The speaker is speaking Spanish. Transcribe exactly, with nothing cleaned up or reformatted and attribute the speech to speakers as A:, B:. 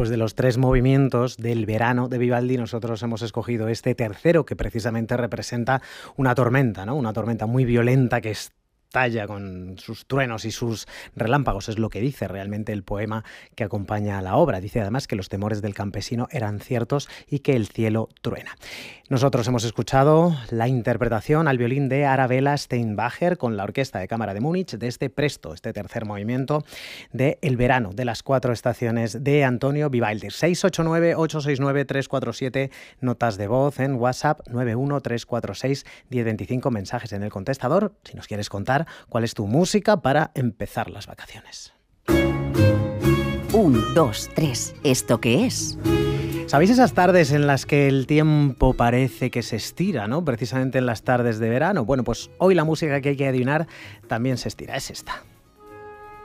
A: Después de los tres movimientos del verano de Vivaldi, nosotros hemos escogido este tercero que precisamente representa una tormenta, ¿no? Una tormenta muy violenta que es talla con sus truenos y sus relámpagos, es lo que dice realmente el poema que acompaña a la obra. Dice además que los temores del campesino eran ciertos y que el cielo truena. Nosotros hemos escuchado la interpretación al violín de Arabella Steinbacher con la Orquesta de Cámara de Múnich de este presto, este tercer movimiento de El verano de las cuatro estaciones de Antonio Vivaldi. seis ocho nueve, ocho seis nueve, tres cuatro siete, notas de voz en WhatsApp nueve uno tres cuatro seis, uno cero dos cinco, mensajes en el contestador, si nos quieres contar cuál es tu música para empezar las vacaciones.
B: Un, dos, tres. ¿Esto qué es?
A: ¿Sabéis esas tardes en las que el tiempo parece que se estira, ¿no? Precisamente en las tardes de verano. Bueno, pues hoy la música que hay que adivinar también se estira. Es esta.